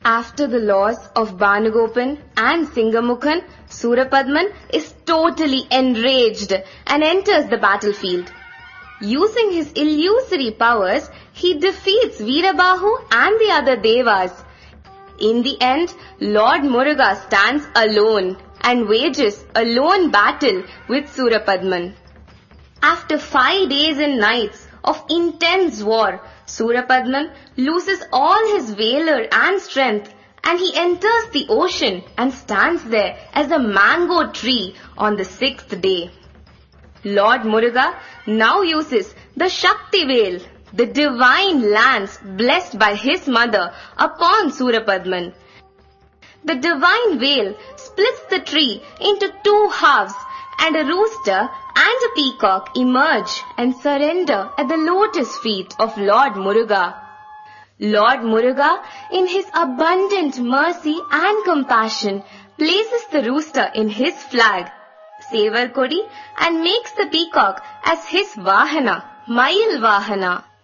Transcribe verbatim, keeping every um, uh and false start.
After the loss of Bhanugopan and Singamukhan, Surapadman is totally enraged and enters the battlefield. Using his illusory powers, he defeats Veerabahu and the other Devas. In the end, Lord Muruga stands alone and wages a lone battle with Surapadman. After five days and nights of intense war, Surapadman loses all his valor and strength, and he enters the ocean and stands there as a mango tree on the sixth day. Lord Muruga now uses the Shakti Veil, the divine lance blessed by his mother, upon Surapadman. The divine veil splits the tree into two halves, and a rooster and a peacock emerge and surrender at the lotus feet of Lord Muruga. Lord Muruga, in his abundant mercy and compassion, places the rooster in his flag, Sevar Kodi, and makes the peacock as his Vahana, Mayil Vahana.